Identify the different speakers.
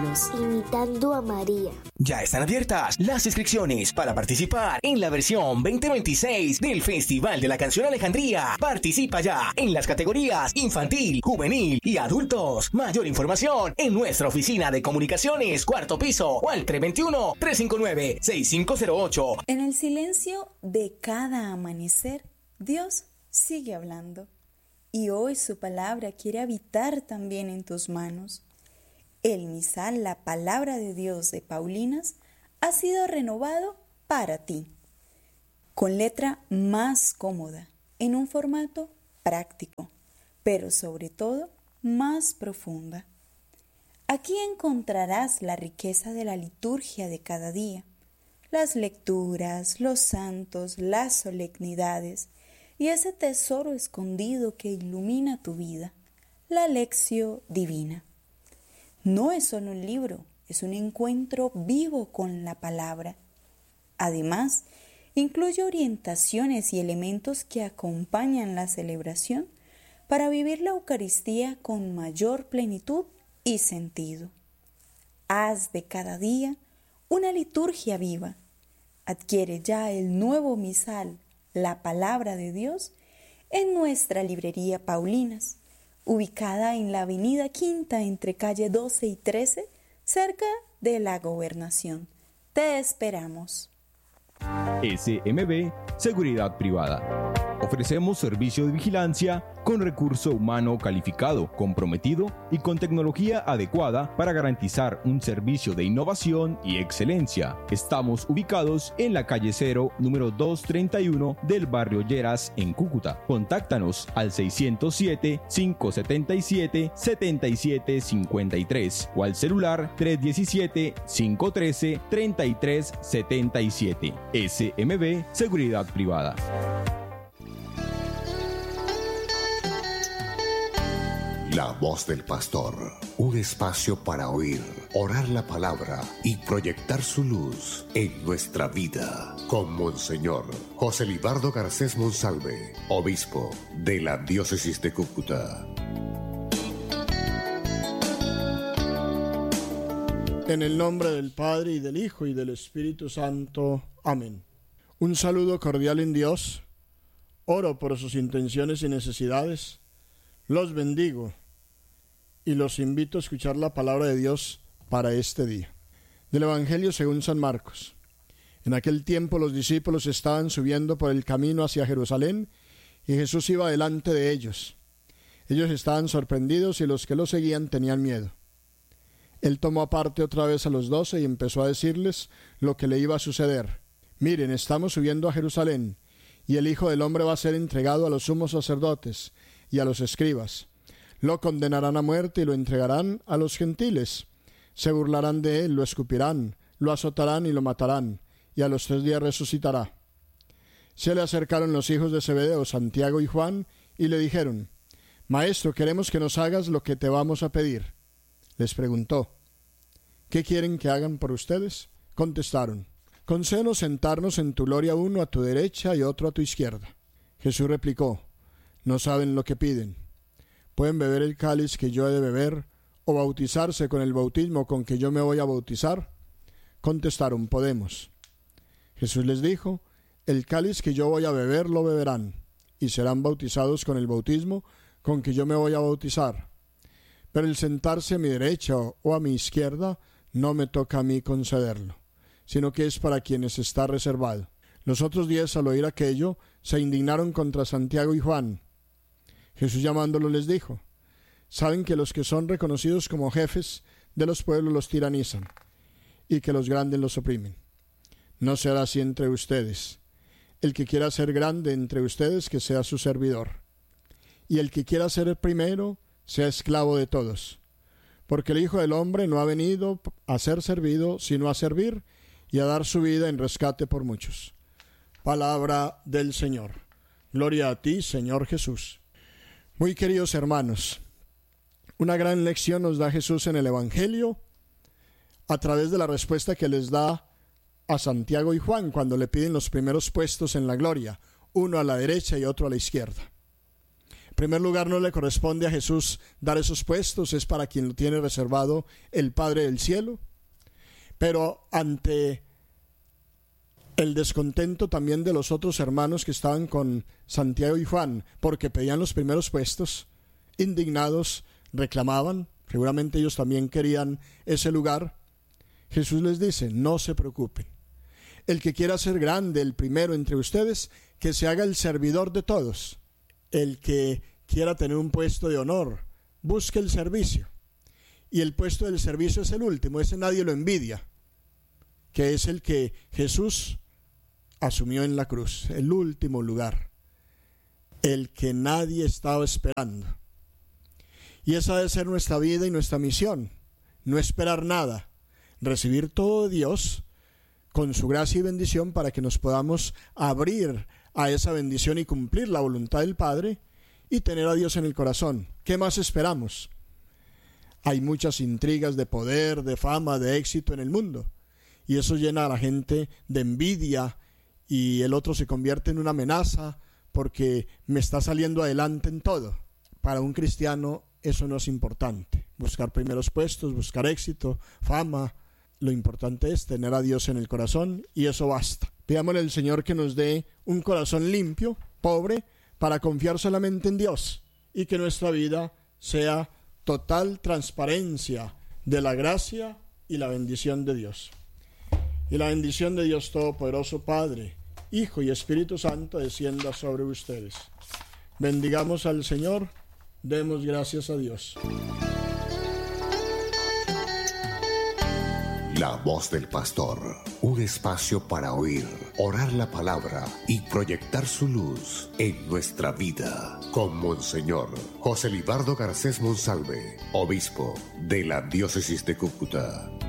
Speaker 1: hermanos, imitando a María.
Speaker 2: Ya están abiertas las inscripciones para participar en la versión 2026 del Festival de la Canción Alejandría. Participa ya en las categorías infantil, juvenil y adultos. Mayor información en nuestra oficina de comunicaciones, cuarto piso, o al 321-359-6508.
Speaker 3: En el silencio de cada amanecer, Dios sigue hablando. Y hoy su palabra quiere habitar también en tus manos. El misal, la palabra de Dios de Paulinas, ha sido renovado para ti, con letra más cómoda, en un formato práctico, pero sobre todo más profunda. Aquí encontrarás la riqueza de la liturgia de cada día, las lecturas, los santos, las solemnidades, y ese tesoro escondido que ilumina tu vida, la Lectio Divina. No es solo un libro, es un encuentro vivo con la palabra. Además, incluye orientaciones y elementos que acompañan la celebración para vivir la Eucaristía con mayor plenitud y sentido. Haz de cada día una liturgia viva. Adquiere ya el nuevo misal, la palabra de Dios, en nuestra librería Paulinas, ubicada en la avenida Quinta entre calle 12 y 13, cerca de la Gobernación. Te esperamos.
Speaker 4: SMB Seguridad Privada. Ofrecemos servicio de vigilancia con recurso humano calificado, comprometido y con tecnología adecuada para garantizar un servicio de innovación y excelencia. Estamos ubicados en la calle 0, número 231 del barrio Lleras, en Cúcuta. Contáctanos al 607-577-7753 o al celular 317-513-3377. SMB Seguridad Privada.
Speaker 5: La voz del pastor, un espacio para oír, orar la palabra y proyectar su luz en nuestra vida. Con Monseñor José Libardo Garcés Monsalve, obispo de la diócesis de Cúcuta.
Speaker 6: En el nombre del Padre, y del Hijo, y del Espíritu Santo. Amén. Un saludo cordial en Dios. Oro por sus intenciones y necesidades. Los bendigo y los invito a escuchar la palabra de Dios para este día. Del Evangelio según San Marcos. En aquel tiempo los discípulos estaban subiendo por el camino hacia Jerusalén y Jesús iba delante de ellos. Ellos estaban sorprendidos y los que lo seguían tenían miedo. Él tomó aparte otra vez a los 12 y empezó a decirles lo que le iba a suceder. Miren, estamos subiendo a Jerusalén y el Hijo del Hombre va a ser entregado a los sumos sacerdotes y a los escribas. Lo condenarán a muerte y lo entregarán a los gentiles. Se burlarán de él, lo escupirán, lo azotarán y lo matarán, y a los 3 días resucitará. Se le acercaron los hijos de Zebedeo, Santiago y Juan, y le dijeron: Maestro, queremos que nos hagas lo que te vamos a pedir. Les preguntó: ¿Qué quieren que hagan por ustedes? Contestaron: Concédenos sentarnos en tu gloria, uno a tu derecha y otro a tu izquierda. Jesús replicó: No saben lo que piden. ¿Pueden beber el cáliz que yo he de beber, o bautizarse con el bautismo con que yo me voy a bautizar? Contestaron: Podemos. Jesús les dijo: El cáliz que yo voy a beber lo beberán, y serán bautizados con el bautismo con que yo me voy a bautizar. Pero el sentarse a mi derecha o a mi izquierda no me toca a mí concederlo, sino que es para quienes está reservado. Los otros 10, al oír aquello, se indignaron contra Santiago y Juan. Jesús, llamándolos, les dijo: Saben que los que son reconocidos como jefes de los pueblos los tiranizan, y que los grandes los oprimen. No será así entre ustedes. El que quiera ser grande entre ustedes, que sea su servidor. Y el que quiera ser el primero, sea esclavo de todos. Porque el Hijo del Hombre no ha venido a ser servido, sino a servir, y a dar su vida en rescate por muchos. Palabra del Señor. Gloria a ti, Señor Jesús. Muy queridos hermanos, una gran lección nos da Jesús en el Evangelio a través de la respuesta que les da a Santiago y Juan cuando le piden los primeros puestos en la gloria, uno a la derecha y otro a la izquierda. primer lugar, no le corresponde a Jesús dar esos puestos, es para quien lo tiene reservado el Padre del cielo. Pero ante el descontento también de los otros hermanos que estaban con Santiago y Juan, porque pedían los primeros puestos, indignados, reclamaban, seguramente ellos también querían ese lugar, Jesús les dice: no se preocupen. El que quiera ser grande, el primero entre ustedes, que se haga el servidor de todos. El que quiera tener un puesto de honor, busque el servicio. Y el puesto del servicio es el último, ese nadie lo envidia, que es el que Jesús asumió en la cruz, el último lugar, el que nadie estaba esperando. Y esa debe ser nuestra vida y nuestra misión, no esperar nada, recibir todo de Dios con su gracia y bendición para que nos podamos abrir a esa bendición y cumplir la voluntad del Padre y tener a Dios en el corazón. ¿Qué más esperamos? Hay muchas intrigas de poder, de fama, de éxito en el mundo, y eso llena a la gente de envidia, y el otro se convierte en una amenaza porque me está saliendo adelante en todo. Para un cristiano eso no es importante. Buscar primeros puestos, buscar éxito, fama. Lo importante es tener a Dios en el corazón, y eso basta. Pidámosle al Señor que nos dé un corazón limpio, pobre, para confiar solamente en Dios, y que nuestra vida sea total transparencia de la gracia y la bendición de Dios. Y la bendición de Dios Todopoderoso, Padre, Hijo y Espíritu Santo, descienda sobre ustedes. Bendigamos al Señor, demos gracias a Dios.
Speaker 5: La voz del pastor, un espacio para oír, orar la palabra y proyectar su luz en nuestra vida. Con Monseñor José Libardo Garcés Monsalve, obispo de la diócesis de Cúcuta.